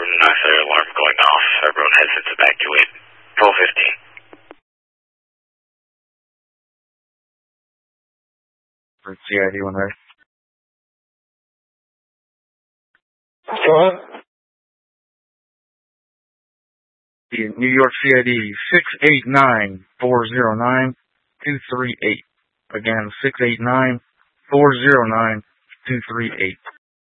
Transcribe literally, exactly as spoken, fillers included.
Knoxville alarm going off. Everyone heads to evacuate. twelve fifteen. C I D one there. What? New York C I D six eight nine four zero nine two three eight. Again, six eight nine four zero nine two three eight.